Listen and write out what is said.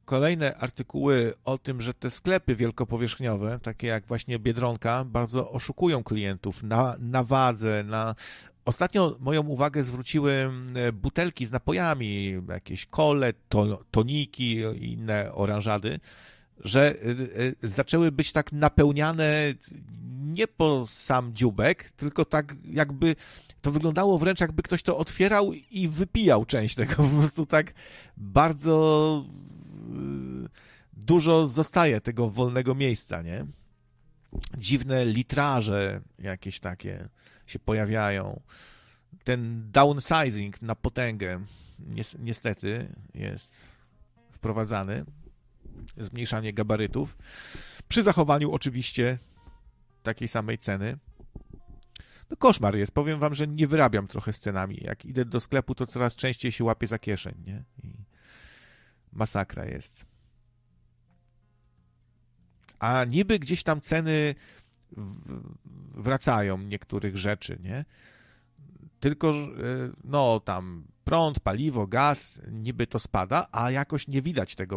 kolejne artykuły o tym, że te sklepy wielkopowierzchniowe, takie jak właśnie Biedronka, bardzo oszukują klientów na wadze, na... Ostatnio moją uwagę zwróciły butelki z napojami, jakieś kole, toniki i inne oranżady, że zaczęły być tak napełniane nie po sam dzióbek, tylko tak jakby to wyglądało wręcz jakby ktoś to otwierał i wypijał część tego. Po prostu tak bardzo dużo zostaje tego wolnego miejsca, nie? Dziwne litraże jakieś takie się pojawiają. Ten downsizing na potęgę niestety jest wprowadzany. Zmniejszanie gabarytów. Przy zachowaniu oczywiście takiej samej ceny. No koszmar jest. Powiem wam, że nie wyrabiam trochę z cenami. Jak idę do sklepu, to coraz częściej się łapię za kieszeń, nie? I masakra jest. A niby gdzieś tam ceny wracają niektórych rzeczy, nie? Tylko, no tam prąd, paliwo, gaz, niby to spada, a jakoś nie widać tego